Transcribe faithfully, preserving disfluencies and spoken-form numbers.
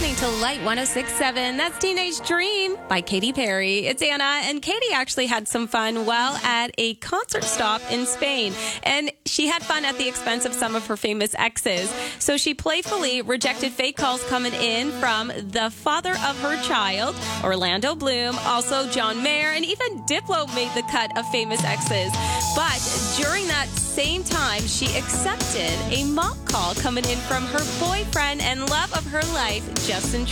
listening to Light one oh six point seven. That's Teenage Dream by Katy Perry. It's Anna, and Katy actually had some fun while at a concert stop in Spain. And she had fun at the expense of some of her famous exes. So she playfully rejected fake calls coming in from the father of her child, Orlando Bloom, also John Mayer, and even Diplo made the cut of famous exes. But during that same time, she accepted a mock call coming in from her boyfriend and love of her life, Justin